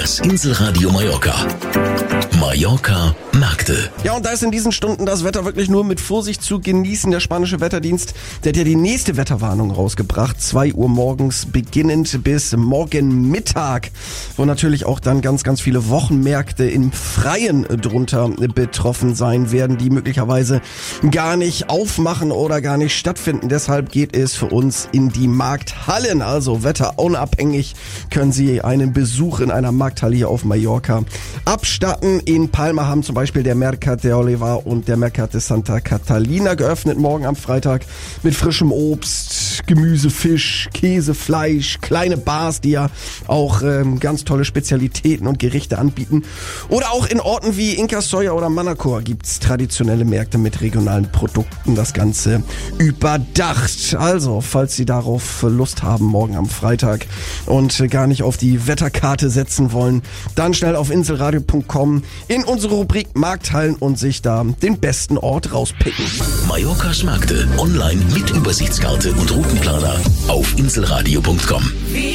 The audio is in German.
Das Inselradio Mallorca. Mallorca Märkte. Ja, und da ist in diesen Stunden das Wetter wirklich nur mit Vorsicht zu genießen. Der spanische Wetterdienst, der hat ja die nächste Wetterwarnung rausgebracht. 2 Uhr morgens beginnend bis morgen Mittag, wo natürlich auch dann ganz, ganz viele Wochenmärkte im Freien drunter betroffen sein werden, die möglicherweise gar nicht aufmachen oder gar nicht stattfinden. Deshalb geht es für uns in die Markthallen. Also wetterunabhängig können Sie einen Besuch in einer Markthalle hier auf Mallorca abstatten. In Palma haben zum Beispiel der Mercat de Olivar und der Mercat de Santa Catalina geöffnet, morgen am Freitag mit frischem Obst, Gemüse, Fisch, Käse, Fleisch, kleine Bars, die ja auch ganz tolle Spezialitäten und Gerichte anbieten. Oder auch in Orten wie Inkasoya oder Manacor gibt's traditionelle Märkte mit regionalen Produkten, das Ganze überdacht. Also, falls Sie darauf Lust haben, morgen am Freitag und gar nicht auf die Wetterkarte setzen wollen, dann schnell auf inselradio.com in unsere Rubrik Markthallen und sich da den besten Ort rauspicken. Mallorcas Märkte online mit Übersichtskarte und Routenplaner auf inselradio.com.